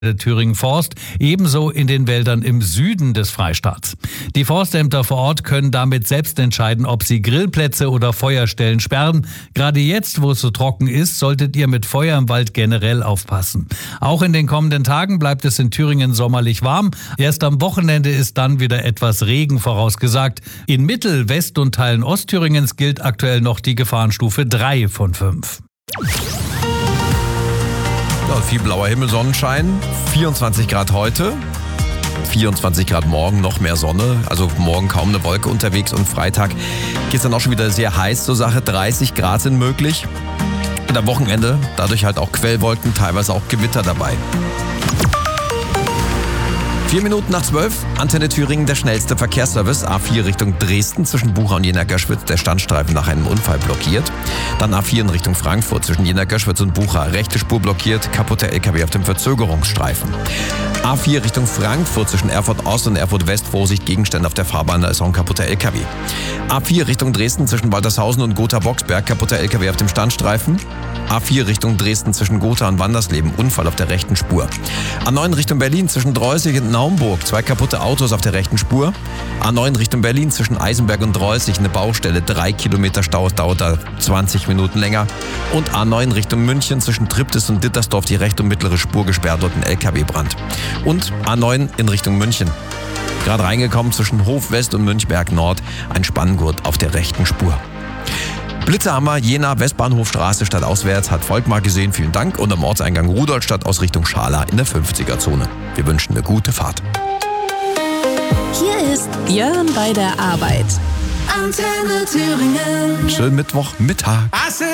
der Thüringen Forst, ebenso in den Wäldern im Süden des Freistaats. Die Forstämter vor Ort können damit selbst entscheiden, ob sie Grillplätze oder Feuerstellen sperren. Gerade jetzt, wo es so trocken ist, solltet ihr mit Feuer im Wald generell aufpassen. Auch in den kommenden Tagen bleibt es in Thüringen sommerlich warm. Erst am Wochenende ist dann wieder etwas Regen vorausgesagt. In Mittel-, West- und Teilen Ostthüringens gilt aktuell noch die Gefahrenstufe 3 von 5. Ja, viel blauer Himmel, Sonnenschein, 24 Grad heute, 24 Grad morgen, noch mehr Sonne, also morgen kaum eine Wolke unterwegs und Freitag geht es dann auch schon wieder sehr heiß zur Sache, 30 Grad sind möglich. Und am Wochenende dadurch halt auch Quellwolken, teilweise auch Gewitter dabei. 4 Minuten nach 12, Antenne Thüringen, der schnellste Verkehrsservice. A4 Richtung Dresden zwischen Bucha und Jena-Göschwitz, der Standstreifen nach einem Unfall blockiert. Dann A4 in Richtung Frankfurt zwischen Jena-Göschwitz und Bucha, rechte Spur blockiert, kaputter LKW auf dem Verzögerungsstreifen. A4 Richtung Frankfurt zwischen Erfurt Ost und Erfurt West, Vorsicht, Gegenstände auf der Fahrbahn, da ist auch ein kaputter LKW. A4 Richtung Dresden zwischen Waltershausen und Gotha-Boxberg, kaputter LKW auf dem Standstreifen. A4 Richtung Dresden zwischen Gotha und Wandersleben, Unfall auf der rechten Spur. A9 Richtung Berlin zwischen Dreußig und Naumburg, 2 kaputte Autos auf der rechten Spur. A9 Richtung Berlin zwischen Eisenberg und Dreußig, eine Baustelle, 3 Kilometer Stau, dauert da 20 Minuten länger. Und A9 Richtung München zwischen Triptis und Dittersdorf, die rechte und mittlere Spur gesperrt, dort ein LKW-Brand. Und A9 in Richtung München. Gerade reingekommen zwischen Hof West und Münchberg Nord, ein Spanngurt auf der rechten Spur. Blitze haben wir, Jena, Westbahnhofstraße stadtauswärts, hat Volkmar gesehen, vielen Dank. Und am Ortseingang Rudolstadt aus Richtung Schala in der 50er-Zone. Wir wünschen eine gute Fahrt. Hier ist Björn bei der Arbeit. Antenne Thüringen. Schönen Mittwochmittag.